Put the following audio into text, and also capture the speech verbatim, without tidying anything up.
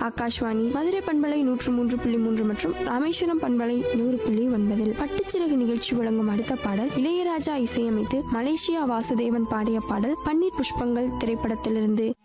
ஆகாஷ்வாணி மதுரை பண்பலை நூற்று மூன்று புள்ளி மூன்று மற்றும் ராமேஸ்வரம் பண்பலை நூறு புள்ளி ஒன்பதில். பட்டுச்சிறகு நிகழ்ச்சி வழங்கும் அடுத்த பாடல் இளையராஜா இசையமைத்து மலேசியா வாசுதேவன் பாடிய பாடல் பன்னீர் புஷ்பங்கள் திரைப்படத்திலிருந்து.